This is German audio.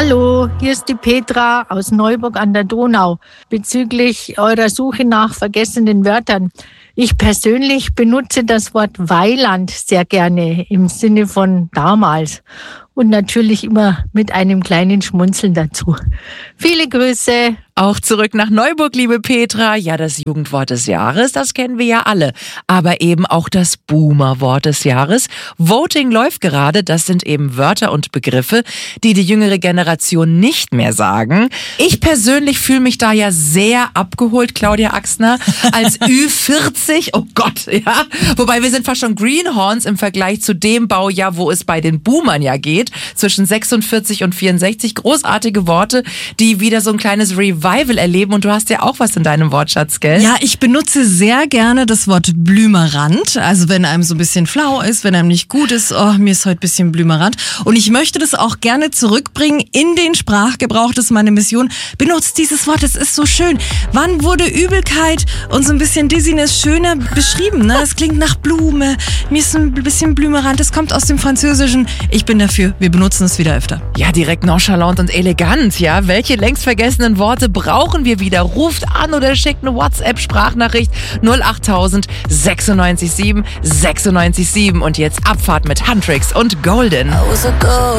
Hallo, hier ist die Petra aus Neuburg an der Donau bezüglich eurer Suche nach vergessenen Wörtern. Ich persönlich benutze das Wort Weiland sehr gerne im Sinne von damals und natürlich immer mit einem kleinen Schmunzeln dazu. Viele Grüße. Auch zurück nach Neuburg, liebe Petra. Ja, das Jugendwort des Jahres, das kennen wir ja alle. Aber eben auch das Boomer-Wort des Jahres. Voting läuft gerade. Das sind eben Wörter und Begriffe, die die jüngere Generation nicht mehr sagen. Ich persönlich fühle mich da ja sehr abgeholt, Claudia Axner, als Ü40. Oh Gott, ja. Wobei wir sind fast schon Greenhorns im Vergleich zu dem Baujahr, wo es bei den Boomern ja geht. Zwischen 46 und 64. Großartige Worte, die wieder so ein kleines Revival erleben, und du hast ja auch was in deinem Wortschatz, gell? Ja, ich benutze sehr gerne das Wort blümerant, also wenn einem so ein bisschen flau ist, wenn einem nicht gut ist, mir ist heute ein bisschen blümerant, und ich möchte das auch gerne zurückbringen in den Sprachgebrauch, das ist meine Mission. Benutzt dieses Wort, es ist so schön. Wann wurde Übelkeit und so ein bisschen Dizziness schöner beschrieben? Ne? Das klingt nach Blume, mir ist ein bisschen blümerant, das kommt aus dem Französischen. Ich bin dafür, wir benutzen es wieder öfter. Ja, direkt nonchalant und elegant, ja. Welche längst vergessenen Worte brauchen wir wieder? Ruft an oder schickt eine WhatsApp-Sprachnachricht 08000 96 7 96 7. Und jetzt Abfahrt mit Huntrix und Golden.